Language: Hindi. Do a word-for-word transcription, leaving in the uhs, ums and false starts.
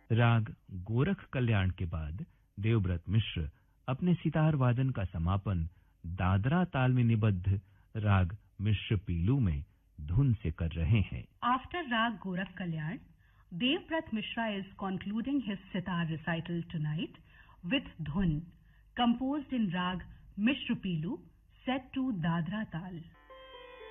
राग गोरख कल्याण के बाद देवव्रत मिश्र अपने सितार वादन का समापन दादरा ताल में निबद्ध राग मिश्र पीलू में धुन से कर रहे हैं। After Rag Gorakh Kalyan, Devvrat Mishra is concluding his sitar recital tonight with Dhun, composed in Rag Mishra Pilu, set to Dadra Tal.